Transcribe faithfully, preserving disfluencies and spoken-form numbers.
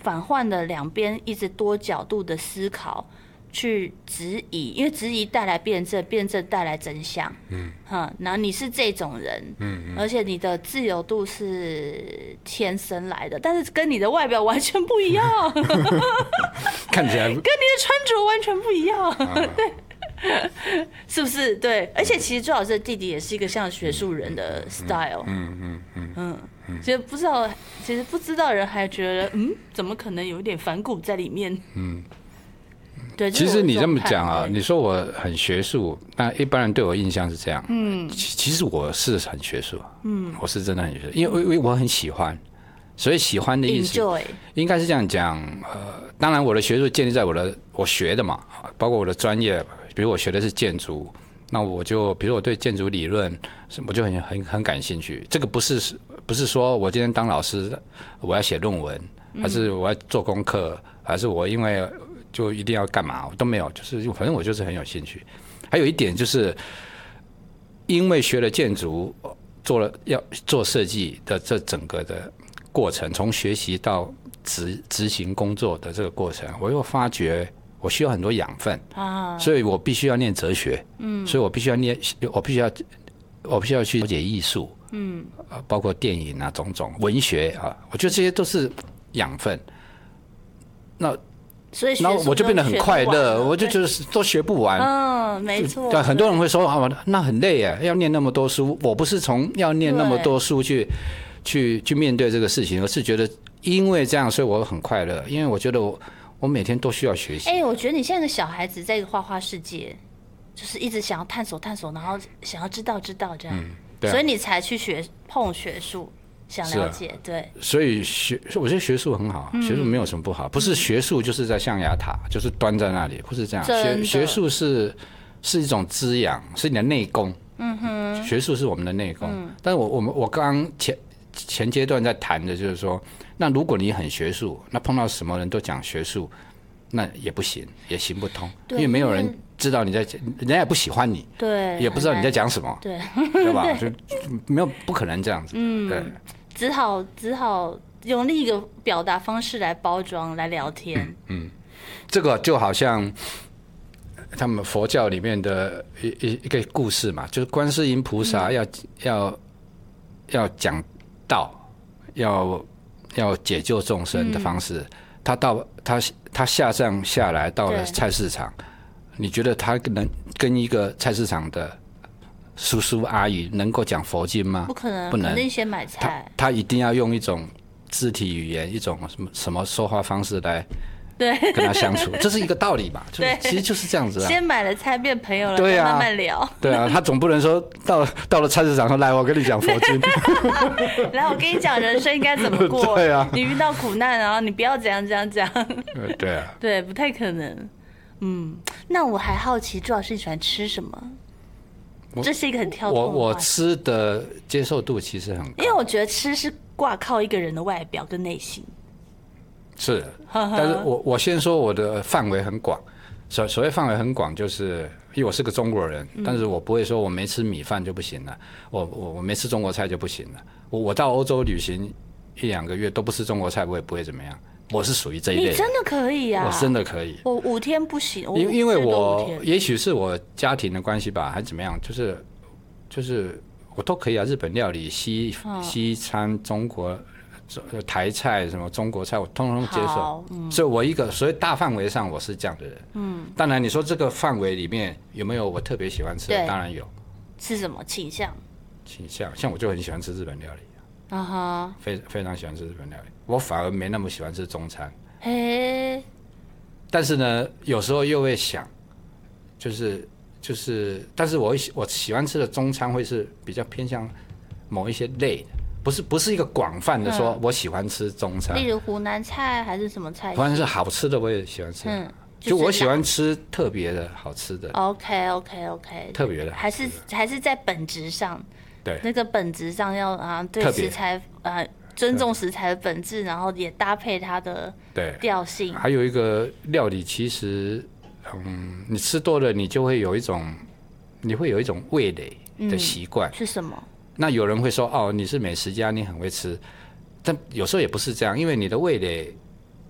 反换的两边一直多角度的思考。去质疑，因为质疑带来辩证，辩证带来真相。嗯，哈，然后你是这种人，嗯嗯，而且你的自由度是天生来的，但是跟你的外表完全不一样， 看起来跟你的穿着完全不一样，啊、对，是不是？对，而且其实朱老师的弟弟也是一个像学术人的 style，嗯嗯嗯嗯，嗯其实不知道，其实不知道人还觉得，嗯，怎么可能有一点反骨在里面？嗯。 其实你这么讲啊，你说我很学术，那一般人对我印象是这样。嗯，其实我是很学术，嗯，我是真的很学术，因为我很喜欢，所以喜欢的意思应该是这样讲。呃，当然我的学术建立在我的我学的嘛，包括我的专业，比如我学的是建筑，那我就比如我对建筑理论，我就很很很感兴趣。这个不是不是说我今天当老师，我要写论文，还是我要做功课，还是我因为就一定要干嘛？我都没有，就是反正我就是很有兴趣。还有一点就是，因为学了建筑，做了要做设计的这整个的过程，从学习到执执行工作的这个过程，我又发觉我需要很多养分啊，所以我必须要念哲学，嗯，所以我必须要念，我必须要我必须要去了解艺术，嗯，包括电影啊，种种文学啊，我觉得这些都是养分。那所以然后我就变得很快乐，我就觉得都学不完。 嗯，没错。 对，很多人会说啊，那很累耶，要念那么多书。我不是从要念那么多书去去去面对这个事情，而是觉得因为这样，所以我很快乐。因为我觉得我我每天都需要学习。 哎、欸，我觉得你现在的小孩子在一个画画世界，就是一直想要探索探索，然后想要知道知道这样，嗯对啊、所以你才去学碰学术。想了解，啊、对， 所以学，我觉得学术很好，嗯、学术没有什么不好，不是学术就是在象牙塔，就是端在那里，不是这样。学学术是是一种滋养，是你的内功。嗯哼，学术是我们的内功。嗯、但是我我们我刚刚前前阶段在谈的就是说，那如果你很学术，那碰到什么人都讲学术，那也不行，也行不通，因为没有人知道你在，人家也不喜欢你， 对， 也不知道你在讲什么， 对， 对吧？就没有不可能这样子，嗯，对。 只好只好用另一个表达方式来包装来聊天。 嗯，嗯这个就好像他们佛教里面的一一一个故事嘛，就是观世音菩萨要、嗯、要要讲道，要要解救众生的方式。嗯、他到他他下降下来到了菜市场，你觉得他能跟一个菜市场的叔叔阿姨能够讲佛经吗？ 不可能， 不能。 肯定先买菜。 他, 他一定要用一种肢体语言，一种什么什么说话方式来对跟他相处，这是一个道理吧？就其实就是这样子啊。 先买了菜变朋友了，对啊，慢慢聊。 对啊，他总不能说到到了菜市场说来，我跟你讲佛经， 来，我跟你讲人生应该怎么过。 对啊， 你遇到苦难啊，你不要怎样怎样怎样。 对啊， 对，不太可能。嗯，那我还好奇，朱老师你喜欢吃什么？这是一个很跳脱的话题。 我我吃的接受度其实很高， 因为我觉得吃是挂靠一个人的外表跟内心。 是，但是我我先说我的范围很广，所所谓范围很广，就是因为我是个中国人，嗯、但是我不会说我没吃米饭就不行了，我我我没吃中国菜就不行了。我我到欧洲旅行一两个月都不吃中国菜，我也不会怎么样。我是属于这一类的。 你真的可以啊！ 我真的可以。 我五天不行， 因因为我也许是我家庭的关系吧，还是怎么样，就是就是我都可以啊，日本料理、西、嗯、西餐、中国台菜什么中国菜，我通通接受。嗯、所以我一个所以大范围上我是这样的人。嗯。当然，你说这个范围里面有没有我特别喜欢吃的？当然有。 吃什么倾向？ 倾向，像我就很喜欢吃日本料理。 啊哈， 非非常喜欢吃日本料理，我反而没那么喜欢吃中餐。 嘿， 但是呢，有时候又会想，就是就是，但是我我喜欢吃的中餐会是比较偏向某一些类的，不是不是一个广泛的说我喜欢吃中餐。 例如湖南菜还是什么菜？ 反正是好吃的我也喜欢吃。嗯，就我喜欢吃特别的好吃的。 OK OK OK， 特别的， 还是还是在本质上。 对， 那个本质上要啊，对食材啊尊重食材的本质，然后也搭配它的调性。 还有一个料理，其实嗯，你吃多了，你就会有一种，你会有一种味蕾的习惯、 嗯。是什么？ 那有人会说哦，你是美食家，你很会吃，但有时候也不是这样，因为你的味蕾